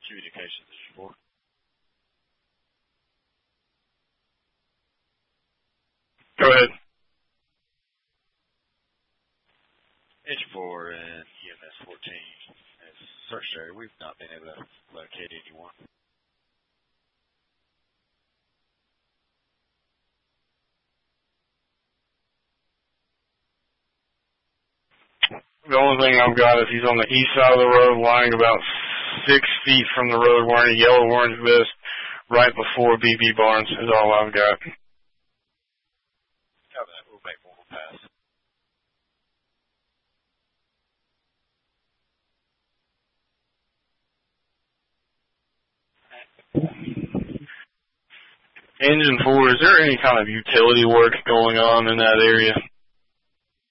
Communications is for. Go ahead. Engine 4 and EMS 14 is search area. We've not been able to locate anyone. The only thing I've got is he's on the east side of the road, lying about 6 feet from the road, wearing a yellow orange vest, right before BB Barnes is all I've got. Copy that. We'll make one pass. Engine 4, is there any kind of utility work going on in that area?